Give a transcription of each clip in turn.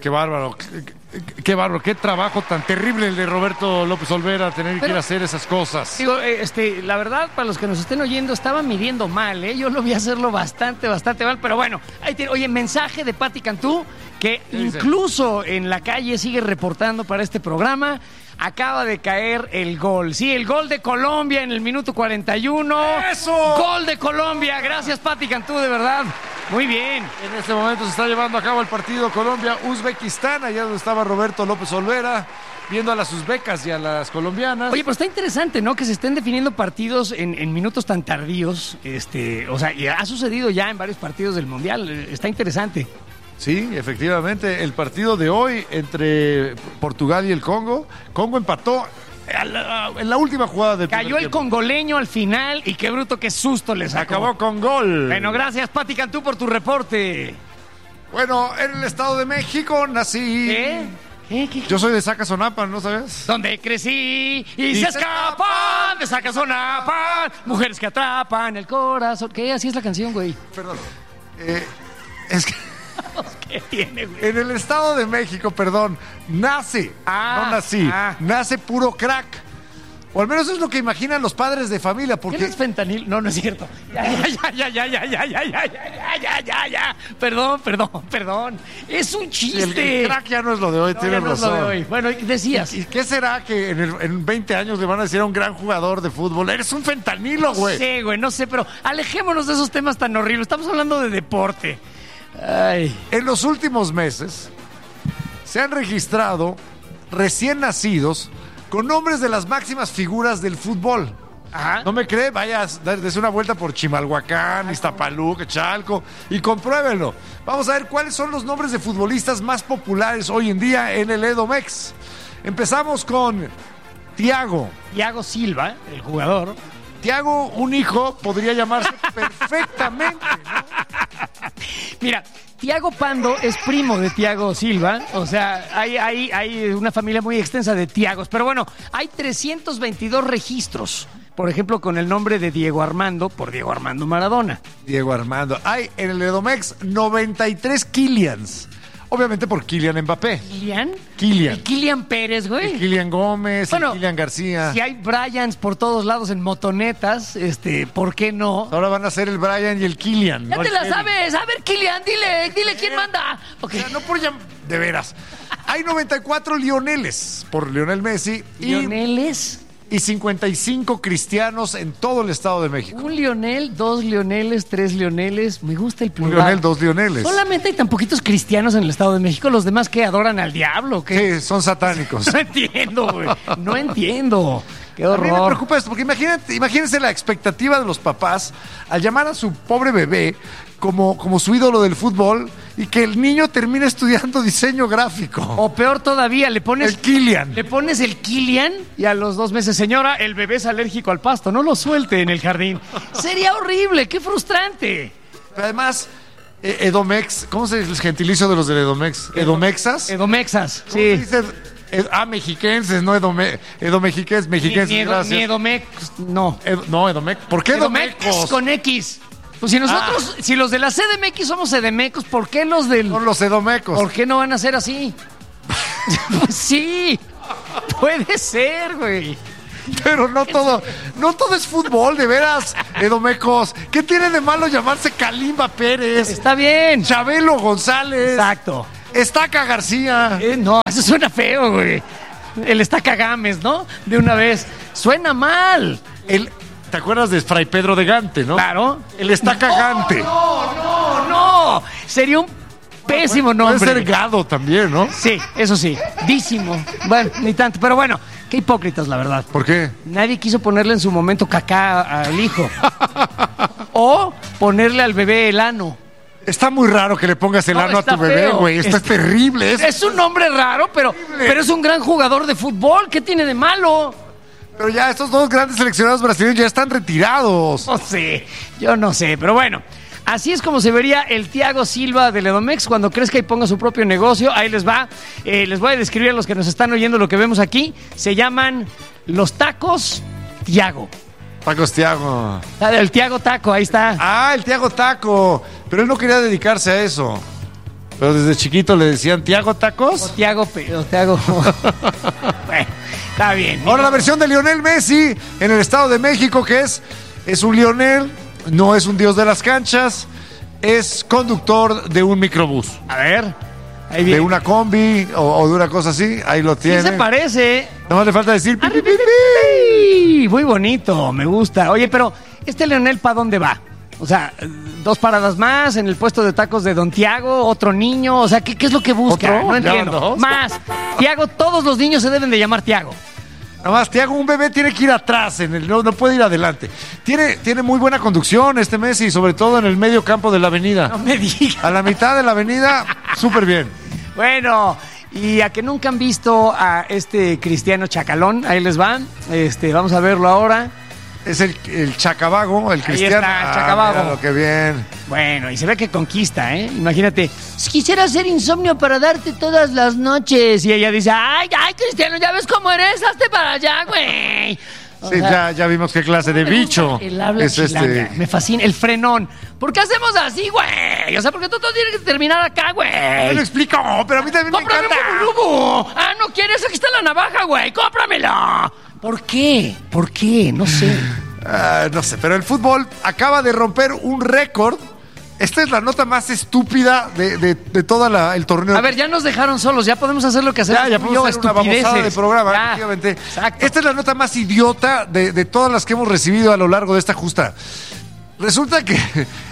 Qué bárbaro. Qué bárbaro, qué trabajo tan terrible el de Roberto López Olvera, tener que ir a hacer esas cosas. Digo, la verdad, para los que nos estén oyendo, estaba midiendo mal, ¿eh? Yo lo vi hacerlo bastante mal, pero bueno, ahí tiene. Oye, mensaje de Pati Cantú, que incluso en la calle sigue reportando para este programa. Acaba de caer el gol. Sí, el gol de Colombia en el minuto 41. ¡Eso! ¡Gol de Colombia! Gracias, Pati Cantú, de verdad. Muy bien. En este momento se está llevando a cabo el partido Colombia-Uzbekistán, allá donde estaba Roberto López Olvera, viendo a las uzbecas y a las colombianas. Oye, pero está interesante, ¿no? Que se estén definiendo partidos en minutos tan tardíos. O sea, y ha sucedido ya en varios partidos del Mundial. Está interesante. Sí, efectivamente, el partido de hoy entre Portugal y el Congo. Congo empató en la última jugada del Cayó el congoleño al final y qué bruto, qué susto le sacó. Acabó con gol. Bueno, gracias, Pati Cantú, por tu reporte. Bueno, en el Estado de México nací. ¿Qué? Yo soy de Zacazonapan, ¿no sabes? Donde crecí y se escapan de Zacazonapan, mujeres que atrapan el corazón. ¿Qué? Así es la canción, güey. Perdón. Es que... ¿Qué tiene, güey? En el Estado de México, perdón, nace, no nací, nace puro crack. O al menos es lo que imaginan los padres de familia, porque... ¿Qué es fentanil? No, no es cierto. Ya. Perdón. Es un chiste. El crack ya no es lo de hoy, tienes razón. No es lo de hoy. Bueno, decías. ¿Y qué será que en 20 años le van a decir a un gran jugador de fútbol? Eres un fentanilo, güey. Sí, güey, no sé, pero alejémonos de esos temas tan horribles. Estamos hablando de deporte. Ay. En los últimos meses se han registrado recién nacidos con nombres de las máximas figuras del fútbol. Ajá. ¿No me cree? Vaya, des una vuelta por Chimalhuacán, Iztapaluca, Chalco y compruébenlo. Vamos a ver cuáles son los nombres de futbolistas más populares hoy en día en el Edomex. Empezamos con Thiago Silva, el jugador. Thiago, un hijo, podría llamarse perfectamente, ¿no? Mira, Thiago Pando es primo de Thiago Silva, o sea, hay una familia muy extensa de Thiagos, pero bueno, hay 322 registros, por ejemplo, con el nombre de Diego Armando, por Diego Armando Maradona. Diego Armando. Hay en el Edomex 93 Kylians. Obviamente por Kylian Mbappé. ¿Kylian? El Kylian Pérez, güey. El Kylian Gómez, bueno, el Kylian García. Si hay Bryans por todos lados en motonetas, ¿por qué no? Ahora van a ser el Brian y el Kylian. Ya te la sabes. A ver, Kylian, dile quién manda. Okay. O sea, no por de veras. Hay 94 Lioneles por Lionel Messi. ¿Lioneles? Y 55 cristianos en todo el Estado de México. Un Lionel, 2 Lioneles, 3 Lioneles. Me gusta el plural. Un Lionel, 2 Lioneles. Solamente hay tan poquitos cristianos en el Estado de México. ¿Los demás que adoran al diablo? ¿Qué? Sí, son satánicos. No entiendo, güey. No entiendo. Qué horror. A mí me preocupa esto, porque imagínense la expectativa de los papás al llamar a su pobre bebé como su ídolo del fútbol y que el niño termine estudiando diseño gráfico. O peor todavía, le pones... El Kylian. Le pones el Kylian y a los 2 meses, señora, el bebé es alérgico al pasto, no lo suelte en el jardín. Sería horrible, qué frustrante. Pero además, Edomex, ¿cómo se dice el gentilicio de los del Edomex? ¿Edomexas? Edomexas, ¿Cómo se dice? Mexiquenses, no mexiquenses, gracias. Ni Edomex, no. No, Edomex. ¿Por qué Edomecos? Con X. Pues si nosotros, si los de la CDMX somos edemecos, ¿por qué los del...? Son los edomecos. ¿Por qué no van a ser así? Pues sí, puede ser, güey. Pero no todo es fútbol, de veras, edomecos. ¿Qué tiene de malo llamarse Kalimba Pérez? Está bien. Chabelo González. Exacto. Estaca García. No, eso suena feo, güey. El Estaca Gámez, ¿no? De una vez. Suena mal. ¿Te acuerdas de Fray Pedro de Gante, no? Claro. El Estaca Gante. No. Sería un pésimo nombre. Puede ser Gado también, ¿no? Sí, eso sí. Dísimo. Bueno, ni tanto. Pero bueno, qué hipócritas, la verdad. ¿Por qué? Nadie quiso ponerle en su momento Cacá al hijo. O ponerle al bebé el ano. Está muy raro que le pongas el ano a tu bebé, güey. Esto es terrible. Es un nombre raro, pero es un gran jugador de fútbol. ¿Qué tiene de malo? Pero ya estos 2 grandes seleccionados brasileños ya están retirados. No sé, yo no sé, pero bueno. Así es como se vería el Thiago Silva del Edomex cuando crezca y ponga su propio negocio. Ahí les va. Les voy a describir a los que nos están oyendo lo que vemos aquí. Se llaman los tacos Thiago. Tacos Thiago. El Thiago Taco, ahí está. El Thiago Taco. Pero él no quería dedicarse a eso. Pero desde chiquito le decían Tiago Tacos. O Tiago. Bueno, está bien. Ahora la versión de Lionel Messi en el Estado de México, que es un Lionel, no es un dios de las canchas, es conductor de un microbús. A ver, ahí viene. De una combi o de una cosa así, ahí lo tiene. Sí se parece. No le falta decir pi, pi, pi, pi. ¡Ay! Muy bonito, me gusta. Oye, pero ¿este Leonel para dónde va? O sea, 2 paradas más en el puesto de tacos de Don Tiago, otro niño, o sea, ¿qué es lo que busca? ¿Otro? No ¿Ya entiendo. van 2? Más. Tiago, todos los niños se deben de llamar Tiago. Nada más, Tiago, un bebé tiene que ir atrás, no puede ir adelante. Tiene muy buena conducción este Messi, sobre todo en el medio campo de la avenida. No me digas. A la mitad de la avenida, súper bien. Bueno, y a que nunca han visto a este Cristiano Chacalón, ahí les van. Vamos a verlo ahora. Es el Chacabago, el Cristiano. Ahí está, el Chacabago. Míralo, qué bien. Bueno, y se ve que conquista, ¿eh? Imagínate, quisiera hacer insomnio para darte todas las noches. Y ella dice, ay, Cristiano, ya ves cómo eres, hazte para allá, güey. Sí, ya vimos qué clase de bicho El habla es chilanga. Me fascina. El frenón. ¿Por qué hacemos así, güey? O sea, porque tú todo tienes que terminar acá, güey. Me lo explico, pero a mí también ¡Cómprame me encanta. un lubo! Ah, ¿no quieres? Aquí está la navaja, güey. ¡Cómpramela! ¿Por qué? ¿Por qué? No sé. No sé, pero el fútbol acaba de romper un récord. Esta es la nota más estúpida de todo el torneo. A ver, ya nos dejaron solos. Ya podemos hacer lo que hacemos. Ya podemos hacer una babosada de programa, Ya, efectivamente. exacto. Esta es la nota más idiota de todas las que hemos recibido a lo largo de esta justa. Resulta que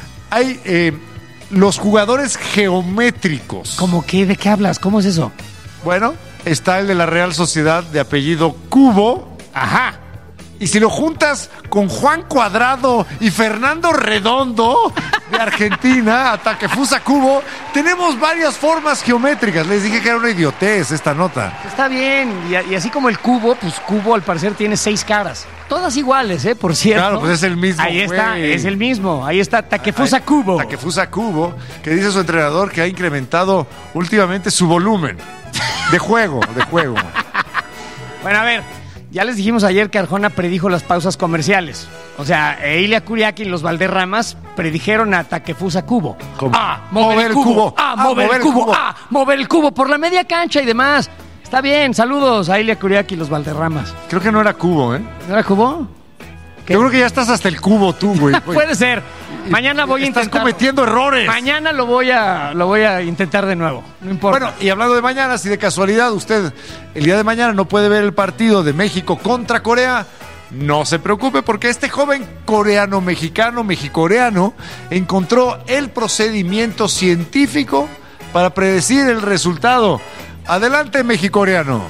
hay los jugadores geométricos. ¿Cómo qué? ¿De qué hablas? ¿Cómo es eso? Bueno, está el de la Real Sociedad de apellido Cubo. Ajá. Y si lo juntas con Juan Cuadrado y Fernando Redondo de Argentina, Takefusa Kubo, tenemos varias formas geométricas. Les dije que era una idiotez esta nota. Está bien. Y así como el cubo, pues cubo al parecer tiene 6 caras. Todas iguales, por cierto. Claro, pues es el mismo. Ahí está, güey. es el mismo. Ahí está Takefusa Kubo. Takefusa Kubo, que dice su entrenador que ha incrementado últimamente su volumen de juego. Bueno, a ver. Ya les dijimos ayer que Arjona predijo las pausas comerciales. O sea, Ilia Kuriaki y los Valderramas predijeron a Takefusa Kubo. ¿Cómo? Mover el cubo. Mover el cubo. Mover el cubo por la media cancha y demás. Está bien, saludos a Ilia Kuriaki y los Valderramas. Creo que no era Kubo, ¿eh? ¿No era Kubo? ¿Qué? Yo creo que ya estás hasta el cubo tú, güey. Puede ser. Mañana voy a intentar. Estás cometiendo errores. Mañana lo voy a intentar de nuevo. No importa. Bueno, y hablando de mañana, si de casualidad usted el día de mañana no puede ver el partido de México contra Corea, no se preocupe porque este joven mexicoreano, encontró el procedimiento científico para predecir el resultado. Adelante, mexicoreano.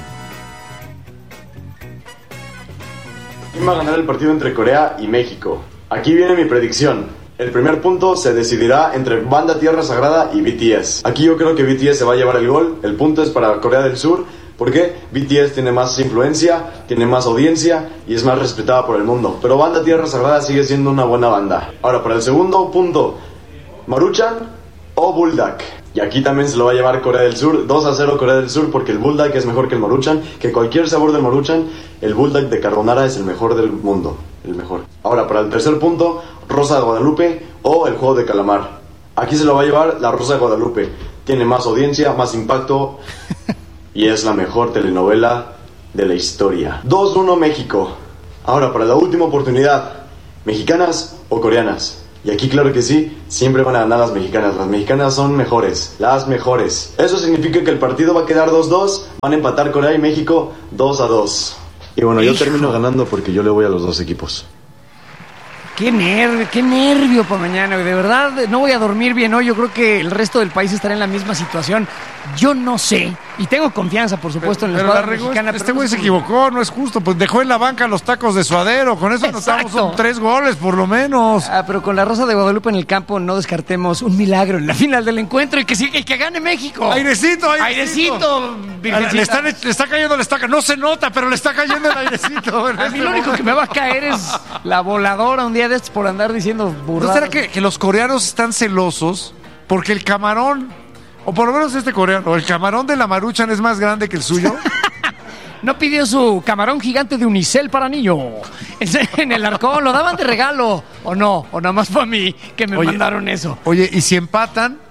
¿Quién va a ganar el partido entre Corea y México? Aquí viene mi predicción. El primer punto se decidirá entre Banda Tierra Sagrada y BTS. Aquí yo creo que BTS se va a llevar el gol. El punto es para Corea del Sur. Porque BTS tiene más influencia, tiene más audiencia y es más respetada por el mundo. Pero Banda Tierra Sagrada sigue siendo una buena banda. Ahora, para el segundo punto, Maruchan o Bulldog. Y aquí también se lo va a llevar Corea del Sur, 2-0 Corea del Sur, porque el Bulldog es mejor que el Maruchan, que cualquier sabor del Maruchan, el Bulldog de carbonara es el mejor del mundo, el mejor. Ahora, para el tercer punto, Rosa de Guadalupe o el juego de calamar. Aquí se lo va a llevar la Rosa de Guadalupe, tiene más audiencia, más impacto y es la mejor telenovela de la historia. 2-1 México. Ahora, para la última oportunidad, ¿mexicanas o coreanas? Y aquí claro que sí, siempre van a ganar las mexicanas son mejores, las mejores. Eso significa que el partido va a quedar 2-2, van a empatar Corea y México 2-2. Y bueno, yo termino ganando porque yo le voy a los dos equipos. Qué nervio para mañana, de verdad no voy a dormir bien hoy, yo creo que el resto del país estará en la misma situación. Yo no sé, y tengo confianza, por supuesto, en la escuadra mexicana. Este güey se equivocó, no es justo, pues dejó en la banca los tacos de Suadero, con eso anotamos 3 goles por lo menos. Pero con la Rosa de Guadalupe en el campo no descartemos un milagro en la final del encuentro y que gane México. Airecito. Virgencita. Le está cayendo la estaca, no se nota, pero le está cayendo el airecito. A mí lo único que me va a caer es la voladora un día de estos por andar diciendo burradas. ¿No será que los coreanos están celosos porque el camarón, o por lo menos este coreano, el camarón de la Maruchan es más grande que el suyo? ¿No pidió su camarón gigante de unicel para niño en el Arcón? ¿Lo daban de regalo? ¿O no? ¿O nada más fue a mí que me mandaron eso? Oye, ¿y si empatan?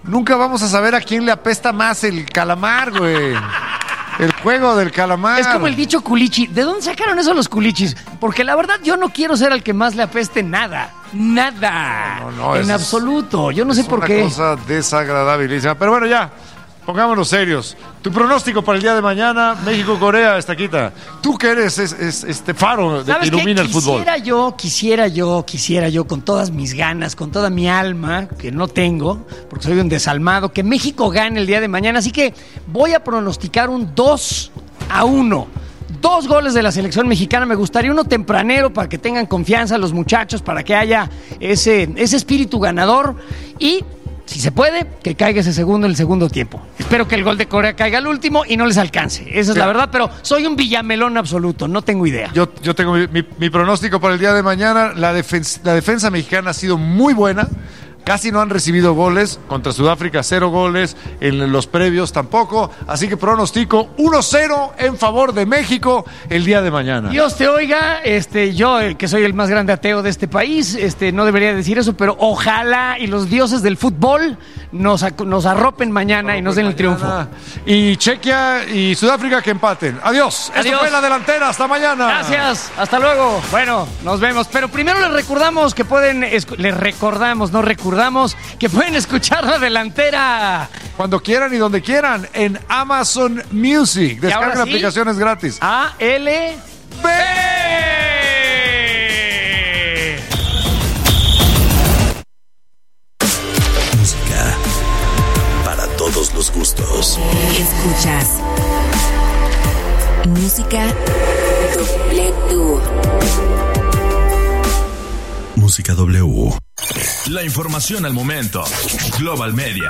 nunca vamos a saber a quién le apesta más el calamar, güey. El juego del calamar. Es como el dicho culichi. ¿De dónde sacaron eso los culichis? Porque la verdad yo no quiero ser al que más le apeste nada. Nada. No, en absoluto. Yo no sé por qué. Es una cosa desagradabilísima. Pero bueno, ya. Pongámonos serios. Tu pronóstico para el día de mañana, México-Corea, Estaquita. Tú que eres este faro de que ilumina el fútbol. Quisiera yo, con todas mis ganas, con toda mi alma, que no tengo, porque soy un desalmado, que México gane el día de mañana. Así que voy a pronosticar un 2-1. 2 goles de la selección mexicana. Me gustaría uno tempranero para que tengan confianza los muchachos, para que haya ese espíritu ganador. Y si se puede, que caiga ese segundo en el segundo tiempo. Espero que el gol de Corea caiga al último y no les alcance. Esa es la verdad, pero soy un villamelón absoluto, no tengo idea. Yo tengo mi pronóstico para el día de mañana. La defensa mexicana ha sido muy buena. Casi no han recibido goles. Contra Sudáfrica, 0 goles. En los previos tampoco. Así que pronostico 1-0 en favor de México el día de mañana. Dios te oiga. Yo, que soy el más grande ateo de este país, no debería decir eso, pero ojalá y los dioses del fútbol nos arropen mañana y nos den el triunfo. Y Chequia y Sudáfrica que empaten. Adiós. Esto fue La Delantera. Hasta mañana. Gracias. Hasta luego. Bueno, nos vemos. Pero primero les recordamos que pueden... que pueden escuchar La Delantera cuando quieran y donde quieran en Amazon Music. Descarguen aplicaciones gratis. ALB. Música para todos los gustos. Escuchas Música W. Música W. La información al momento. Global Media.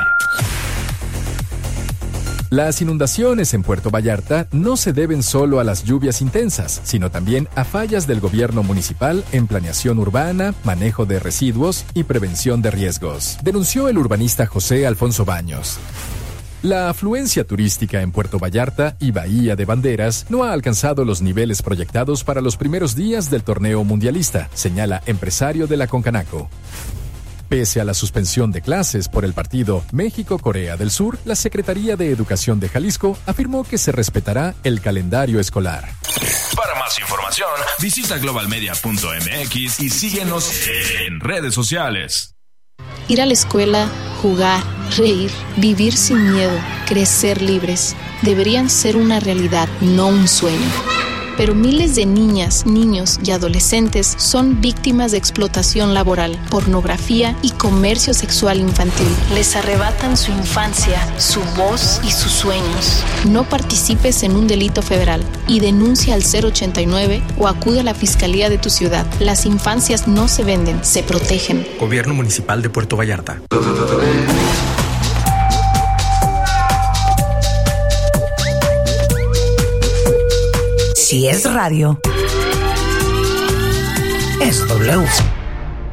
Las inundaciones en Puerto Vallarta no se deben solo a las lluvias intensas, sino también a fallas del gobierno municipal en planeación urbana, manejo de residuos y prevención de riesgos, denunció el urbanista José Alfonso Baños. La afluencia turística en Puerto Vallarta y Bahía de Banderas no ha alcanzado los niveles proyectados para los primeros días del torneo mundialista, señala empresario de la Concanaco. Pese a la suspensión de clases por el partido México-Corea del Sur, la Secretaría de Educación de Jalisco afirmó que se respetará el calendario escolar. Para más información, visita globalmedia.mx y síguenos en redes sociales. Ir a la escuela, jugar, reír, vivir sin miedo, crecer libres, deberían ser una realidad, no un sueño. Pero miles de niñas, niños y adolescentes son víctimas de explotación laboral, pornografía y comercio sexual infantil. Les arrebatan su infancia, su voz y sus sueños. No participes en un delito federal y denuncia al 089 o acude a la fiscalía de tu ciudad. Las infancias no se venden, se protegen. Gobierno Municipal de Puerto Vallarta. Si es radio, es W.